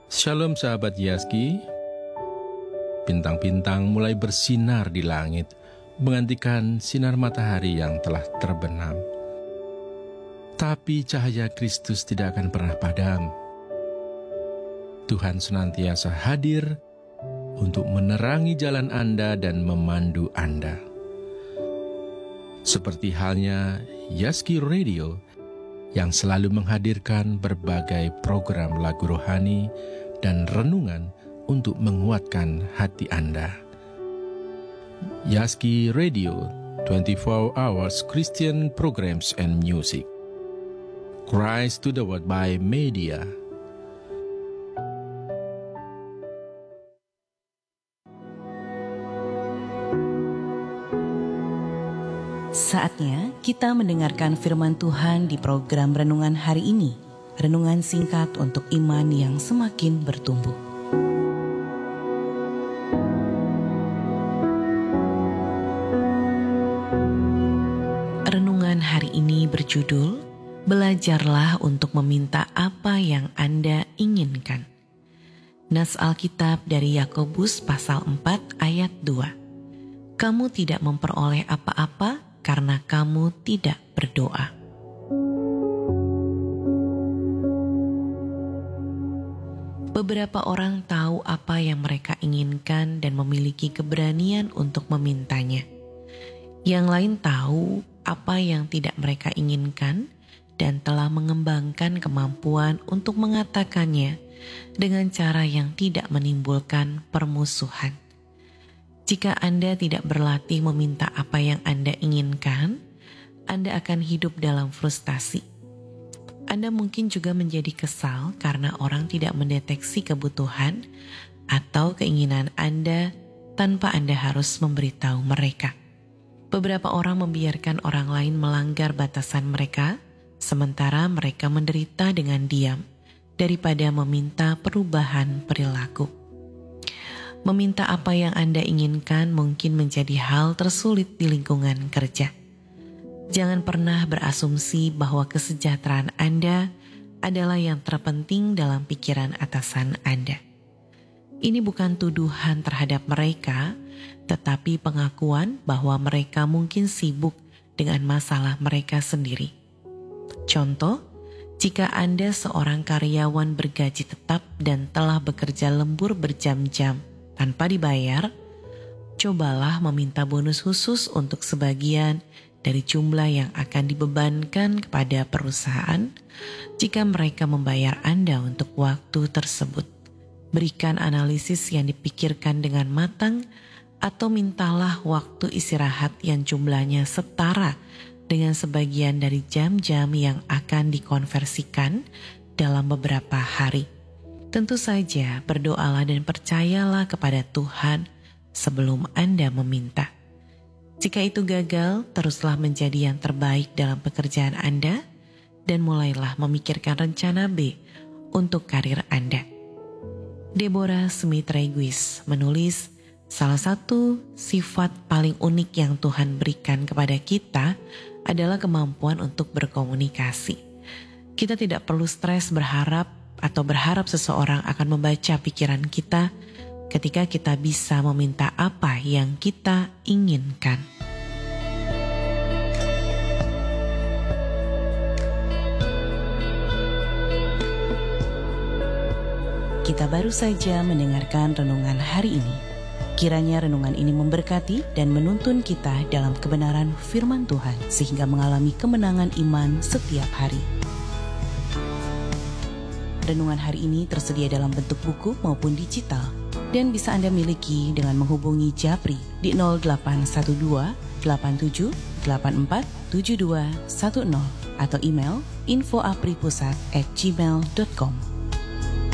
Shalom sahabat Yaski. Bintang-bintang mulai bersinar di langit, menggantikan sinar matahari yang telah terbenam. Tapi cahaya Kristus tidak akan pernah padam. Tuhan senantiasa hadir untuk menerangi jalan Anda dan memandu Anda. Seperti halnya Yaski Radio yang selalu menghadirkan berbagai program lagu rohani dan renungan untuk menguatkan hati Anda. Yaski Radio, 24 hours Christian programs and music. Christ to the World by Media. Saatnya kita mendengarkan firman Tuhan di program Renungan hari ini. Renungan singkat untuk iman yang semakin bertumbuh. Renungan hari ini berjudul, Belajarlah untuk meminta apa yang Anda inginkan. Nas Alkitab dari Yakobus pasal 4 ayat 2. Kamu tidak memperoleh apa-apa karena kamu tidak berdoa. Beberapa orang tahu apa yang mereka inginkan dan memiliki keberanian untuk memintanya. Yang lain tahu apa yang tidak mereka inginkan dan telah mengembangkan kemampuan untuk mengatakannya dengan cara yang tidak menimbulkan permusuhan. Jika Anda tidak berlatih meminta apa yang Anda inginkan, Anda akan hidup dalam frustasi. Anda mungkin juga menjadi kesal karena orang tidak mendeteksi kebutuhan atau keinginan Anda tanpa Anda harus memberitahu mereka. Beberapa orang membiarkan orang lain melanggar batasan mereka, sementara mereka menderita dengan diam daripada meminta perubahan perilaku. Meminta apa yang Anda inginkan mungkin menjadi hal tersulit di lingkungan kerja. Jangan pernah berasumsi bahwa kesejahteraan Anda adalah yang terpenting dalam pikiran atasan Anda. Ini bukan tuduhan terhadap mereka, tetapi pengakuan bahwa mereka mungkin sibuk dengan masalah mereka sendiri. Contoh, jika Anda seorang karyawan bergaji tetap dan telah bekerja lembur berjam-jam tanpa dibayar, cobalah meminta bonus khusus untuk sebagian dari jumlah yang akan dibebankan kepada perusahaan jika mereka membayar Anda untuk waktu tersebut. Berikan analisis yang dipikirkan dengan matang atau mintalah waktu istirahat yang jumlahnya setara dengan sebagian dari jam-jam yang akan dikonversikan dalam beberapa hari. Tentu saja berdoalah dan percayalah kepada Tuhan sebelum Anda meminta. Jika itu gagal, teruslah menjadi yang terbaik dalam pekerjaan Anda dan mulailah memikirkan rencana B untuk karir Anda. Deborah Smith Reguis menulis, salah satu sifat paling unik yang Tuhan berikan kepada kita adalah kemampuan untuk berkomunikasi. Kita tidak perlu stres berharap seseorang akan membaca pikiran kita ketika kita bisa meminta apa yang kita inginkan. Kita baru saja mendengarkan renungan hari ini. Kiranya renungan ini memberkati dan menuntun kita dalam kebenaran firman Tuhan sehingga mengalami kemenangan iman setiap hari. Renungan hari ini tersedia dalam bentuk buku maupun digital dan bisa Anda miliki dengan menghubungi Japri di 0812 87 84 7210 atau email info@apripusat@gmail.com.